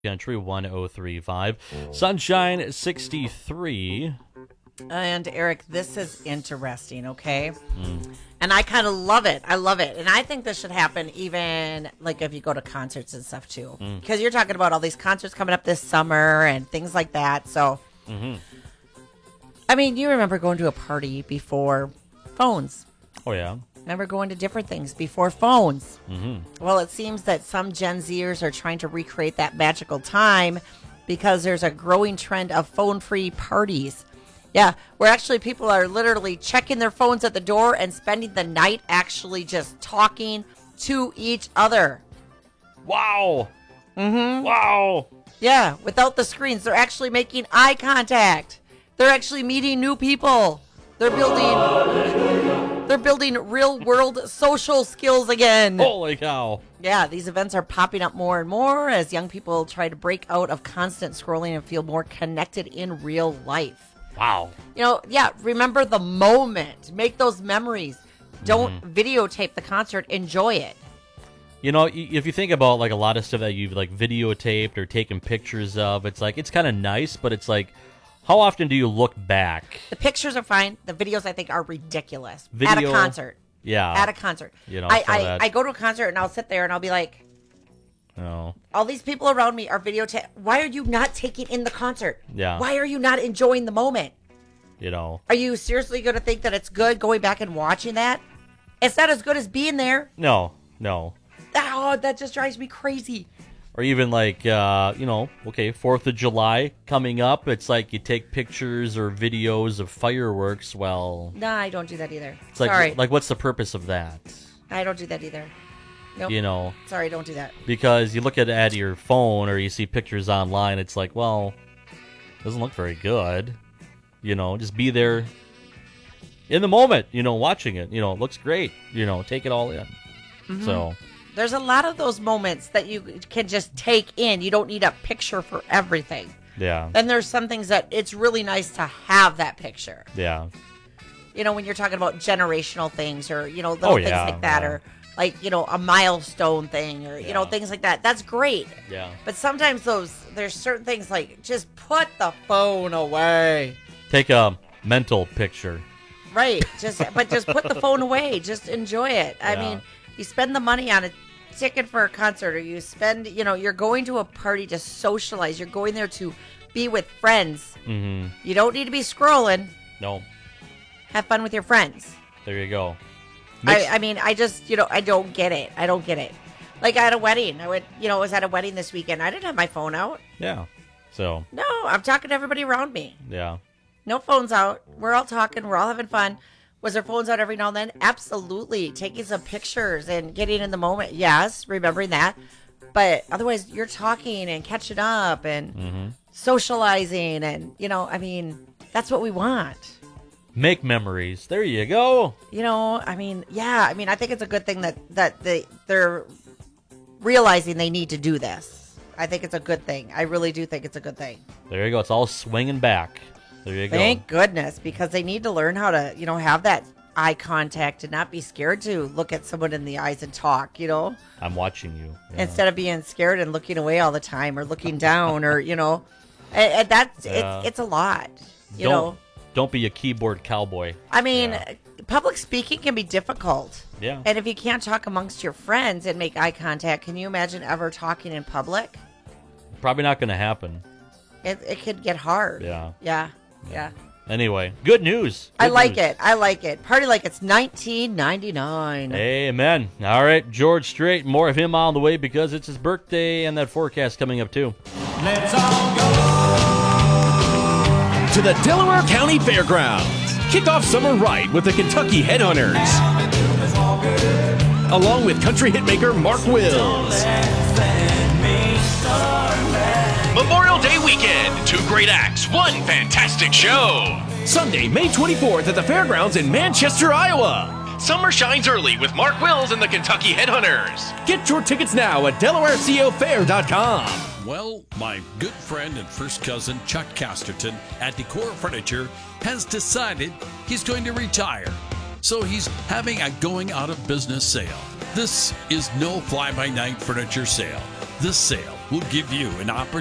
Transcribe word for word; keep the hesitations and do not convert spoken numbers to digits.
Country one oh three point five. Sunshine sixty-three. And Eric, this is interesting, okay? Mm. And I kind of love it. I love it. And I think this should happen even like if you go to concerts and stuff too. Because mm. you're talking about all these concerts coming up this summer and things like that. So, mm-hmm. I mean, you remember going to a party before phones. Oh, yeah. Remember going to different things before phones. Mm-hmm. Well, it seems that some Gen Zers are trying to recreate that magical time because there's a growing trend of phone-free parties. Yeah, where actually people are literally checking their phones at the door and spending the night actually just talking to each other. Wow. Mm-hmm. Wow. Yeah, without the screens. They're actually making eye contact. They're actually meeting new people. They're building they're building real-world social skills again. Holy cow. Yeah, these events are popping up more and more as young people try to break out of constant scrolling and feel more connected in real life. Wow. You know, yeah, remember the moment. Make those memories. Don't mm-hmm. videotape the concert. Enjoy it. You know, if you think about like a lot of stuff that you've like videotaped or taken pictures of, it's like, it's kind of nice, but it's like, how often do you look back? The pictures are fine. The videos, I think, are ridiculous. Video, at a concert. Yeah. At a concert. You know, I, so I, that... I go to a concert and I'll sit there and I'll be like, no. All these people around me are videotaping. Why are you not taking in the concert? Yeah. Why are you not enjoying the moment? You know. Are you seriously going to think that it's good going back and watching that? It's not as good as being there. No, no. Oh, that just drives me crazy. Or even like, uh, you know, okay, fourth of July coming up. It's like you take pictures or videos of fireworks. Well, no, I don't do that either. It's like, Sorry. Like, what's the purpose of that? I don't do that either. Nope. You know. Sorry, don't do that. Because you look at, at your phone or you see pictures online, it's like, well, it doesn't look very good. You know, just be there in the moment, you know, watching it. You know, it looks great. You know, take it all in. Mm-hmm. So there's a lot of those moments that you can just take in. You don't need a picture for everything. Yeah. Then there's some things that it's really nice to have that picture. Yeah. You know, when you're talking about generational things or, you know, little oh, things yeah, like that yeah. or like, you know, a milestone thing or, you yeah. know, things like that. That's great. Yeah. But sometimes those, there's certain things like just put the phone away. Take a mental picture. Right. Just, but just put the phone away. Just enjoy it. I yeah. mean, you spend the money on a ticket for a concert or you spend, you know, you're going to a party to socialize. You're going there to be with friends. Mm-hmm. You don't need to be scrolling. No. Have fun with your friends. There you go. I, I mean, I just, you know, I don't get it. I don't get it. Like at a wedding. I went, you know, I was at a wedding this weekend. I didn't have my phone out. Yeah. So. No, I'm talking to everybody around me. Yeah. No phones out. We're all talking. We're all having fun. Was there phones out every now and then? Absolutely. Taking some pictures and getting in the moment. Yes, remembering that. But otherwise, you're talking and catching up and mm-hmm. socializing. And, you know, I mean, that's what we want. Make memories. There you go. You know, I mean, yeah. I mean, I think it's a good thing that, that they, they're realizing they need to do this. I think it's a good thing. I really do think it's a good thing. There you go. It's all swinging back. There you go. Thank goodness, because they need to learn how to, you know, have that eye contact and not be scared to look at someone in the eyes and talk, you know. I'm watching you. Yeah. Instead of being scared and looking away all the time or looking down or, you know, and, and that's, yeah. it's, it's a lot, you don't, know. Don't be a keyboard cowboy. I mean, yeah. public speaking can be difficult. Yeah. And if you can't talk amongst your friends and make eye contact, can you imagine ever talking in public? Probably not going to happen. It, it could get hard. Yeah. Yeah. Yeah. Anyway, good news. Good I like news. it. I like it. Party like it's nineteen ninety-nine. Amen. All right, George Strait, more of him on the way because it's his birthday and that forecast coming up too. Let's all go to the Delaware County Fairgrounds. Kick off summer right with the Kentucky Headhunters, along with country hitmaker Mark Wills. Memorial Day weekend, two great acts, one fantastic show. Sunday, May twenty-fourth at the Fairgrounds in Manchester, Iowa. Summer shines early with Mark Wills and the Kentucky Headhunters. Get your tickets now at Delaware Co Fair dot com. Well, my good friend and first cousin Chuck Casterton at Decor Furniture has decided he's going to retire. So he's having a going out of business sale. This is no fly-by-night furniture sale. This sale will give you an opportunity